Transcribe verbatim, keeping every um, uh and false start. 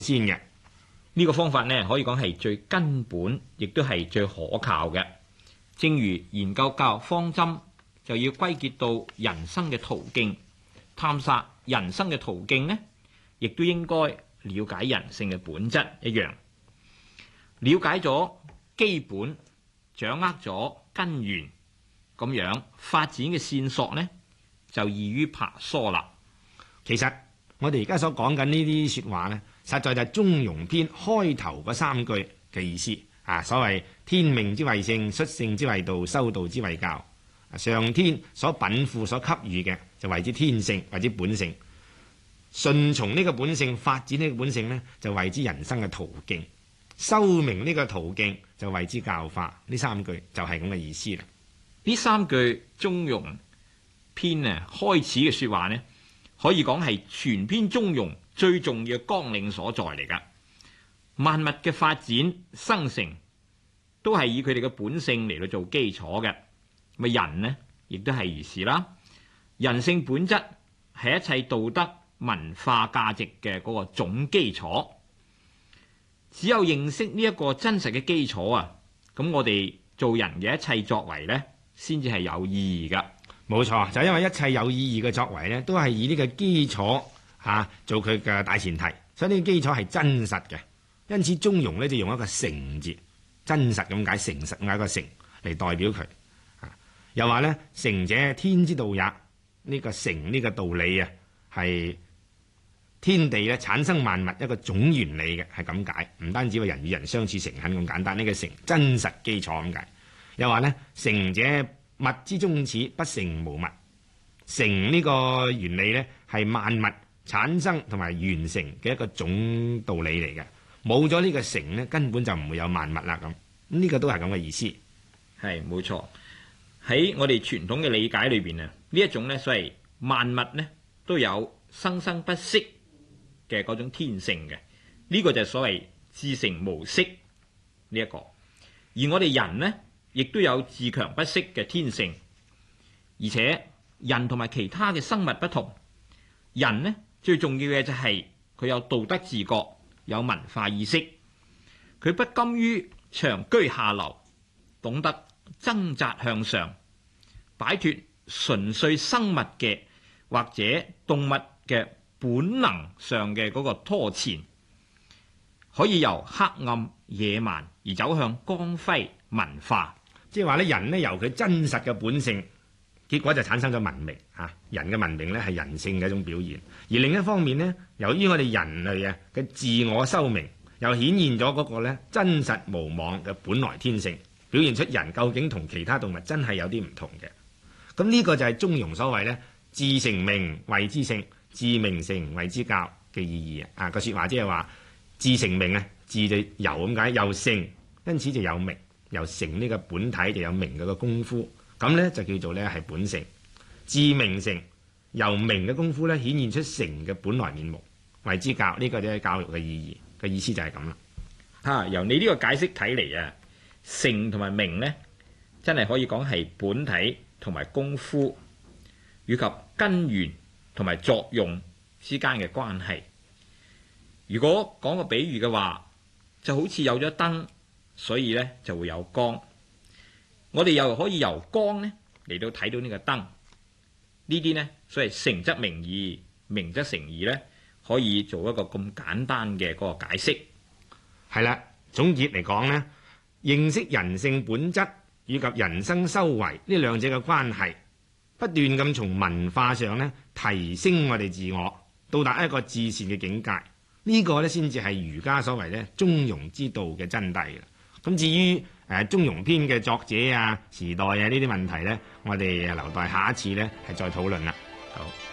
先嘅。 呢個方法呢，可以講係最根本，亦都係最可靠嘅。正如研究教育方針，就要歸結到人生嘅途徑，探索人生嘅途徑呢，亦都應該了解人性嘅本質一樣。了解咗基本，掌握咗根源，咁樣發展嘅線索呢，就易於爬梳啦。 其實我哋而家所講緊呢啲説話呢，實在就係中庸篇開頭嗰三句嘅意思啊。所謂天命之謂性，率性之謂道，修道之謂教。上天所稟賦所給予嘅就謂之天性或者本性，順從呢個本性，發展呢個本性呢，就謂之人生嘅途徑。修明呢個途徑就謂之教化。呢三句就係咁嘅意思啦。 呢三句中庸篇啊開始嘅説話呢，可以講係全篇中庸最重要嘅綱領所在嚟㗎。萬物嘅發展生成都係以佢哋嘅本性嚟到做基礎嘅。咪人呢，亦都係如是啦。人性本質係一切道德文化價值嘅嗰個總基礎。只有認識呢一個真實嘅基礎啊，咁我哋做人嘅一切作為呢，先至係有意義㗎。 冇錯，就因為一切有意義嘅作為呢，都係以呢個基礎嚇、啊、做佢嘅大前提，所以呢個基礎係真實嘅。因此中庸呢，就用一個誠字，真實咁解，誠實咁解個誠嚟代表佢。又話呢，誠者天之道也。呢、這個誠呢個道理啊，係天地咧產生萬物一個總原理嘅，係咁解。唔單止話人與人相處誠懇咁簡單，呢、這個誠真實基礎咁解。又話呢，誠者物之終始，不誠無物。誠呢個原理呢，係萬物產生同埋完成嘅一個總道理嚟嘅。冇咗呢個誠呢，根本就唔會有萬物啦。咁呢、這個都係咁嘅意思。 係冇錯。喺我哋傳統嘅理解裏邊啊，呢一種咧，所謂萬物咧都有生生不息嘅嗰種天性嘅，呢、這個就係所謂自成無息呢一個。而我哋人呢，亦都有自強不息嘅天性，而且人同埋其他嘅生物不同，人呢，最重要嘅就係佢有道德自覺，有文化意識，佢不甘於長居下流，懂得掙扎向上，擺脫純粹生物嘅或者動物嘅本能上嘅嗰個拖纏，可以由黑暗野蠻而走向光輝文化。 即係話咧，人呢，由佢真實嘅本性，結果就產生咗文明嚇、啊。人嘅文明呢，係人性嘅一種表現，而另一方面呢，由於我哋人類啊嘅自我修明，又顯現咗嗰個咧真實無妄嘅本來天性。表現出人究竟同其他動物真係有啲唔同嘅，咁呢個就係中庸所謂呢，自成名謂之性，自名成謂之教嘅意義啊！啊個説話即係話自成名啊，自就由咁解，由成因此就有名，由成呢個本體就有名嘅個功夫，咁呢就叫做呢係本性。自名成由名嘅功夫呢顯現出成嘅本來面目謂之教，呢、這個就係教育嘅意義嘅意思就係咁啦。 嚇，由你呢個解釋睇嚟啊！成同埋名呢，真係可以講係本體同埋功夫，以及根源同埋作用之間嘅關係。如果講個比喻嘅話，就好似有咗燈，所以呢就會有光。我哋又可以由光呢嚟到睇到呢個燈。呢啲呢，所謂成則名義，名則成義呢，可以做一個咁簡單嘅嗰個解釋。 係啦，總結嚟講呢，認識人性本質以及人生修為呢兩者嘅關係，不斷咁從文化上呢提升我哋自我，到達一個至善嘅境界。呢、這個呢先至係儒家所謂呢中庸之道嘅真諦。咁至於誒、呃、中庸篇嘅作者啊、時代啊呢啲問題呢，我哋留待下一次呢係再討論啦。好。